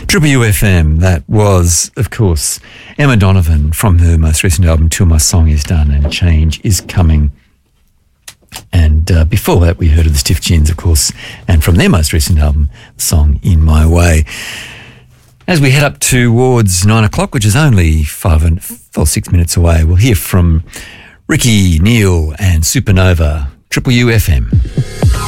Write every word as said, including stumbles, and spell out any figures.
Triple U F M, that was, of course, Emma Donovan from her most recent album, Till My Song Is Done and Change Is Coming. And uh, before that, we heard of the Stiff Gins, of course, and from their most recent album, the song In My Way. As we head up towards nine o'clock, which is only five and well, six minutes away, we'll hear from Ricky, Neil and Supernova, Triple U F M.